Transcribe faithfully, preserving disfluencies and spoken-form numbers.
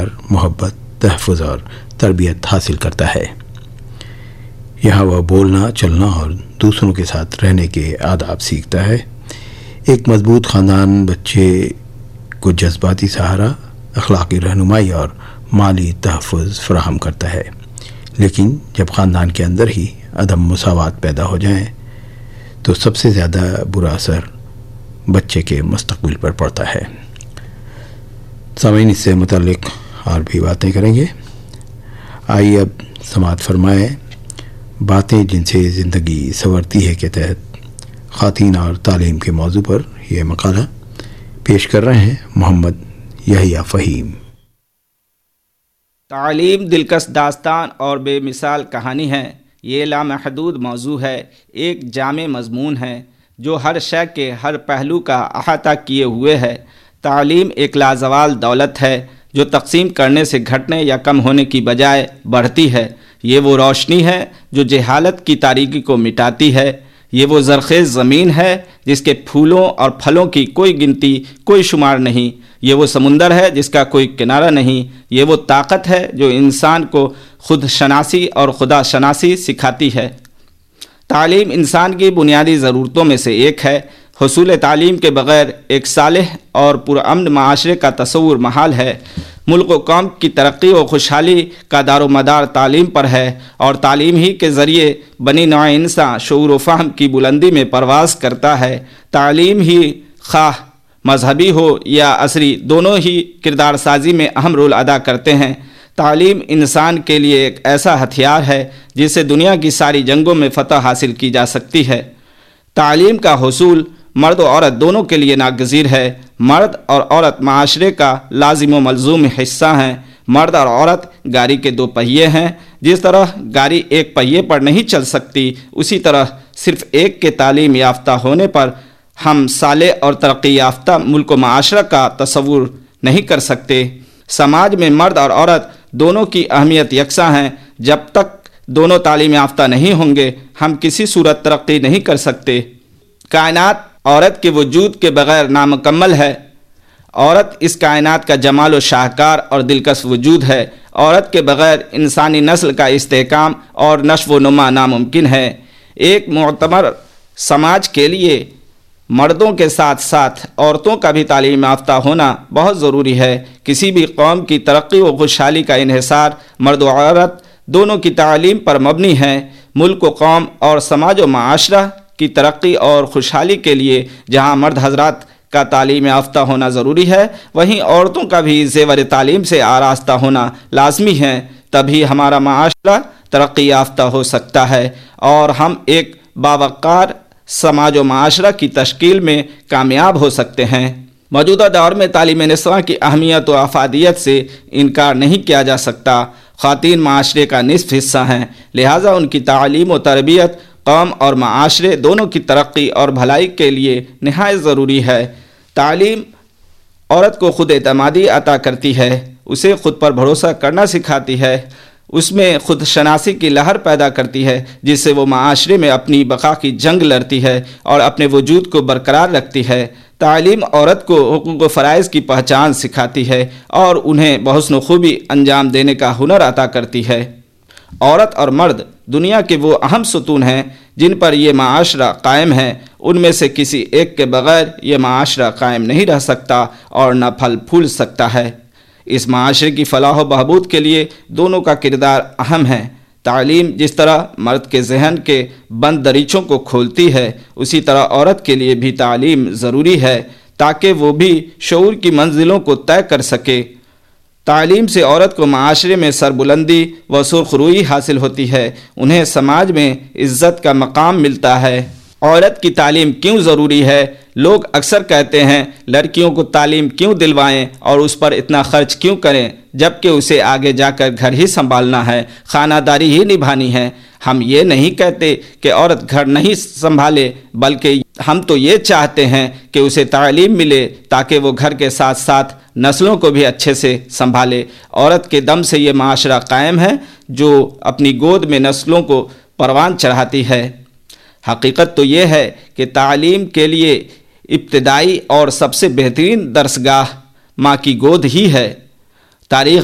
پیار، محبت، تحفظ اور تربیت حاصل کرتا ہے۔ یہاں وہ بولنا، چلنا اور دوسروں کے ساتھ رہنے کے آداب سیکھتا ہے۔ ایک مضبوط خاندان بچے کو جذباتی سہارا، اخلاقی رہنمائی اور مالی تحفظ فراہم کرتا ہے، لیکن جب خاندان کے اندر ہی عدم مساوات پیدا ہو جائیں تو سب سے زیادہ برا اثر بچے کے مستقبل پر پڑتا ہے۔ سامعین، اس سے متعلق اور بھی باتیں کریں گے۔ آئیے اب سماعت فرمائیں باتیں جن سے زندگی سنورتی ہے کے تحت خواتین اور تعلیم کے موضوع پر یہ مقالہ پیش کر رہے ہیں محمد یحییٰ فہیم۔ تعلیم دلکش داستان اور بے مثال کہانی ہے۔ یہ لامحدود موضوع ہے، ایک جامع مضمون ہے جو ہر شے کے ہر پہلو کا احاطہ کیے ہوئے ہے۔ تعلیم ایک لازوال دولت ہے جو تقسیم کرنے سے گھٹنے یا کم ہونے کی بجائے بڑھتی ہے۔ یہ وہ روشنی ہے جو جہالت کی تاریکی کو مٹاتی ہے۔ یہ وہ زرخیز زمین ہے جس کے پھولوں اور پھلوں کی کوئی گنتی، کوئی شمار نہیں۔ یہ وہ سمندر ہے جس کا کوئی کنارہ نہیں۔ یہ وہ طاقت ہے جو انسان کو خود شناسی اور خدا شناسی سکھاتی ہے۔ تعلیم انسان کی بنیادی ضرورتوں میں سے ایک ہے۔ حصول تعلیم کے بغیر ایک صالح اور پرامن معاشرے کا تصور محال ہے۔ ملک و قوم کی ترقی و خوشحالی کا دار و مدار تعلیم پر ہے، اور تعلیم ہی کے ذریعے بنی نوع انسان شعور و فہم کی بلندی میں پرواز کرتا ہے۔ تعلیم ہی خواہ مذہبی ہو یا عصری، دونوں ہی کردار سازی میں اہم رول ادا کرتے ہیں۔ تعلیم انسان کے لیے ایک ایسا ہتھیار ہے جس سے دنیا کی ساری جنگوں میں فتح حاصل کی جا سکتی ہے۔ تعلیم کا حصول مرد و عورت دونوں کے لیے ناگزیر ہے۔ مرد اور عورت معاشرے کا لازم و ملزوم حصہ ہیں۔ مرد اور عورت گاڑی کے دو پہیے ہیں۔ جس طرح گاڑی ایک پہیے پر نہیں چل سکتی، اسی طرح صرف ایک کے تعلیم یافتہ ہونے پر ہم صالح اور ترقی یافتہ ملک و معاشرہ کا تصور نہیں کر سکتے۔ سماج میں مرد اور عورت دونوں کی اہمیت یکساں ہیں۔ جب تک دونوں تعلیم یافتہ نہیں ہوں گے، ہم کسی صورت ترقی نہیں کر سکتے۔ کائنات عورت کے وجود کے بغیر نامکمل ہے۔ عورت اس کائنات کا جمال و شاہکار اور دلکش وجود ہے۔ عورت کے بغیر انسانی نسل کا استحکام اور نشو و نما ناممکن ہے۔ ایک معتبر سماج کے لیے مردوں کے ساتھ ساتھ عورتوں کا بھی تعلیم یافتہ ہونا بہت ضروری ہے۔ کسی بھی قوم کی ترقی و خوشحالی کا انحصار مرد و عورت دونوں کی تعلیم پر مبنی ہے۔ ملک و قوم اور سماج و معاشرہ کی ترقی اور خوشحالی کے لیے جہاں مرد حضرات کا تعلیم یافتہ ہونا ضروری ہے، وہیں عورتوں کا بھی زیور تعلیم سے آراستہ ہونا لازمی ہے۔ تبھی ہمارا معاشرہ ترقی یافتہ ہو سکتا ہے اور ہم ایک باوقار سماج و معاشرہ کی تشکیل میں کامیاب ہو سکتے ہیں۔ موجودہ دور میں تعلیم نسواں کی اہمیت و افادیت سے انکار نہیں کیا جا سکتا۔ خواتین معاشرے کا نصف حصہ ہیں، لہٰذا ان کی تعلیم و تربیت قوم اور معاشرے دونوں کی ترقی اور بھلائی کے لیے نہایت ضروری ہے۔ تعلیم عورت کو خود اعتمادی عطا کرتی ہے، اسے خود پر بھروسہ کرنا سکھاتی ہے، اس میں خود شناسی کی لہر پیدا کرتی ہے جس سے وہ معاشرے میں اپنی بقا کی جنگ لڑتی ہے اور اپنے وجود کو برقرار رکھتی ہے۔ تعلیم عورت کو حقوق و فرائض کی پہچان سکھاتی ہے اور انہیں بحسن و خوبی انجام دینے کا ہنر عطا کرتی ہے۔ عورت اور مرد دنیا کے وہ اہم ستون ہیں جن پر یہ معاشرہ قائم ہے۔ ان میں سے کسی ایک کے بغیر یہ معاشرہ قائم نہیں رہ سکتا اور نہ پھل پھول سکتا ہے۔ اس معاشرے کی فلاح و بہبود کے لیے دونوں کا کردار اہم ہے۔ تعلیم جس طرح مرد کے ذہن کے بند دریچوں کو کھولتی ہے، اسی طرح عورت کے لیے بھی تعلیم ضروری ہے تاکہ وہ بھی شعور کی منزلوں کو طے کر سکے۔ تعلیم سے عورت کو معاشرے میں سربلندی و سرخ روئی حاصل ہوتی ہے، انہیں سماج میں عزت کا مقام ملتا ہے۔ عورت کی تعلیم کیوں ضروری ہے؟ لوگ اکثر کہتے ہیں لڑکیوں کو تعلیم کیوں دلوائیں اور اس پر اتنا خرچ کیوں کریں جبکہ اسے آگے جا کر گھر ہی سنبھالنا ہے، خانہ داری ہی نبھانی ہے۔ ہم یہ نہیں کہتے کہ عورت گھر نہیں سنبھالے، بلکہ ہم تو یہ چاہتے ہیں کہ اسے تعلیم ملے تاکہ وہ گھر کے ساتھ ساتھ نسلوں کو بھی اچھے سے سنبھالے۔ عورت کے دم سے یہ معاشرہ قائم ہے جو اپنی گود میں نسلوں کو پروان چڑھاتی ہے۔ حقیقت تو یہ ہے کہ تعلیم کے لیے ابتدائی اور سب سے بہترین درسگاہ ماں کی گود ہی ہے۔ تاریخ